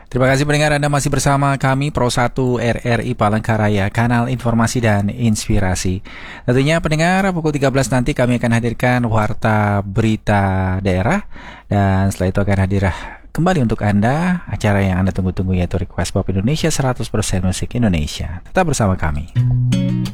Terima kasih pendengar, Anda masih bersama kami Pro 1 RRI Palangkaraya, kanal informasi dan inspirasi. Tentunya pendengar, pukul 13 nanti kami akan hadirkan Warta Berita Daerah. Dan setelah itu akan hadir kembali untuk Anda acara yang Anda tunggu-tunggu, yaitu Request Pop Indonesia 100% Musik Indonesia. Tetap bersama kami.